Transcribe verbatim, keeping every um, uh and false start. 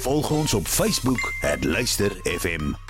Volg ons op Facebook, het Luister F M.